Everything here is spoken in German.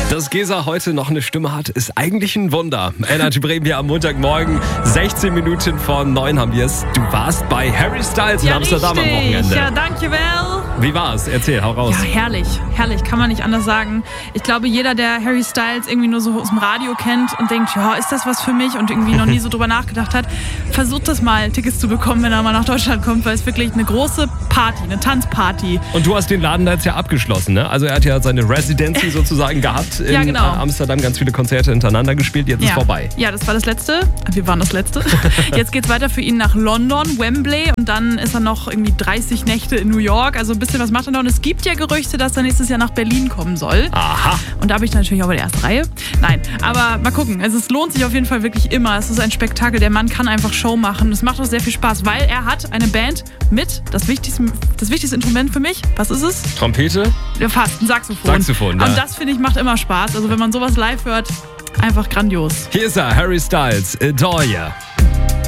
Dass Gesa heute noch eine Stimme hat, ist eigentlich ein Wunder. Energy Bremen hier am Montagmorgen, 16 Minuten vor 9 haben wir es. Du warst bei Harry Styles in Amsterdam am Wochenende. Ja, danke, well. Wie war's? Erzähl, hau raus. Ja, herrlich, kann man nicht anders sagen. Ich glaube, jeder, der Harry Styles irgendwie nur so aus dem Radio kennt und denkt, ja, ist das was für mich und irgendwie noch nie so drüber nachgedacht hat, versucht das mal, Tickets zu bekommen, wenn er mal nach Deutschland kommt, weil es wirklich eine große Party, eine Tanzparty. Und du hast den Laden da jetzt ja abgeschlossen, ne? Also er hat ja seine Residency sozusagen gehabt in Amsterdam, ganz viele Konzerte hintereinander gespielt, jetzt ist vorbei. Ja, das war das Letzte. Wir waren das Letzte. Jetzt geht's weiter für ihn nach London, Wembley und dann ist er noch irgendwie 30 Nächte in New York, also ein bisschen was macht er da und es gibt ja Gerüchte, dass er nächstes Jahr nach Berlin kommen soll. Aha. Und da bin ich natürlich auch bei der ersten Reihe. Nein, aber mal gucken. Also es lohnt sich auf jeden Fall wirklich immer. Es ist ein Spektakel. Der Mann kann einfach Show machen. Es macht auch sehr viel Spaß, weil er hat eine Band mit, das wichtigste Instrument für mich, was ist es? Trompete? Ja, fast, ein Saxophon. Ja. Und das, finde ich, macht immer Spaß. Also wenn man sowas live hört, einfach grandios. Hier ist er, Harry Styles, Adore Ya.